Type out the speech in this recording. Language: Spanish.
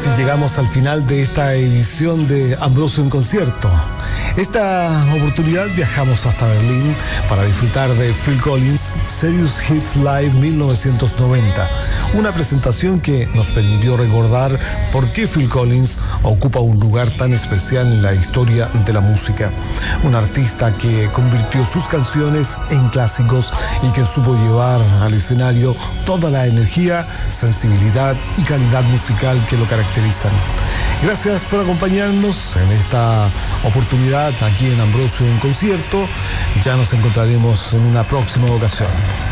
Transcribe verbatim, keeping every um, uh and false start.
así llegamos al final de esta edición de Ambrosio en Concierto. Esta oportunidad viajamos hasta Berlín para disfrutar de Phil Collins Serious Hits Live mil novecientos noventa, una presentación que nos permitió recordar por qué Phil Collins ocupa un lugar tan especial en la historia de la música. Un artista que convirtió sus canciones en clásicos y que supo llevar al escenario toda la energía, sensibilidad y calidad musical que lo caracterizan. Gracias por acompañarnos en esta oportunidad aquí en Ambrosio en Concierto. Ya nos encontraremos en una próxima ocasión.